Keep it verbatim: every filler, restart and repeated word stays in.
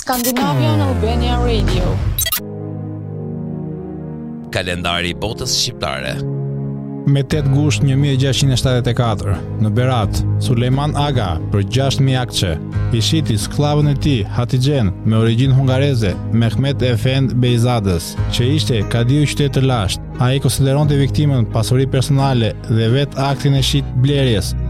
Scandinavian Albania Radio. Kalendari i botës shqiptare. Me tetë gusht një mijë e gjashtëqind e shtatëdhjetë e katër, në Berat, Sulejman Aga për gjashtë mijë akçe i shiti sklavën e tij Hatixhen me origjinë hungareze, Mehmet Efend Beyzadës, që ishte kadiu i qytetit të Lasht. Ai konsideronte viktimën pasuri personale dhe vet aktin e shit blerjes